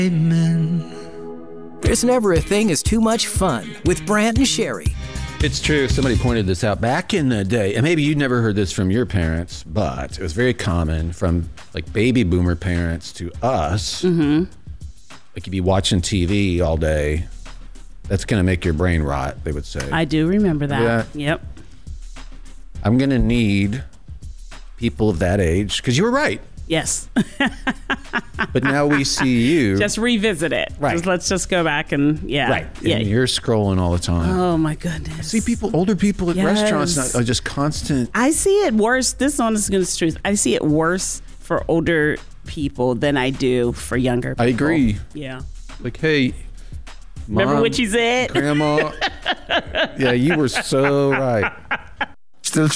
Amen. There's never a thing as too much fun with Brant and Sherry. It's true. Somebody pointed this out back in the day, and maybe you never heard this from your parents, but it was very common from like baby boomer parents to us. Mm-hmm. Like you'd be watching TV all day. That's going to make your brain rot, they would say. I do remember that. Yeah. Yep. I'm going to need people of that age, because you were right. Yes. But now we see you. Just revisit it. Right. Let's just go back and, Right. Yeah. And you're scrolling all the time. Oh, my goodness. I see older people at Yes. restaurants are just constant. I see it worse. This honest to goodness truth. I see it worse for older people than I do for younger people. I agree. Yeah. Like, hey, Mom, Remember what you said? Grandma. Yeah, you were so right.